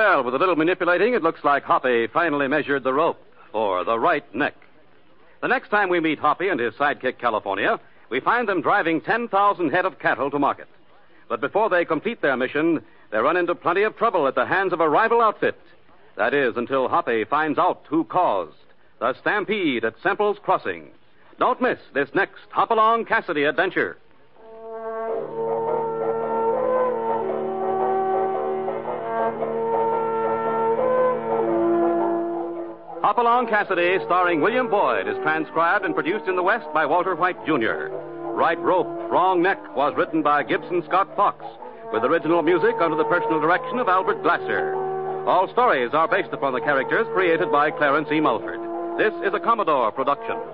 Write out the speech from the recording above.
Well, with a little manipulating, it looks like Hoppy finally measured the rope for the right neck. The next time we meet Hoppy and his sidekick, California, we find them driving 10,000 head of cattle to market. But before they complete their mission, they run into plenty of trouble at the hands of a rival outfit. That is, until Hoppy finds out who caused the stampede at Semple's Crossing. Don't miss this next Hopalong Cassidy adventure. Hopalong Cassidy, starring William Boyd, is transcribed and produced in the West by Walter White, Jr. Right Rope, Wrong Neck was written by Gibson Scott Fox, with original music under the personal direction of Albert Glasser. All stories are based upon the characters created by Clarence E. Mulford. This is a Commodore production.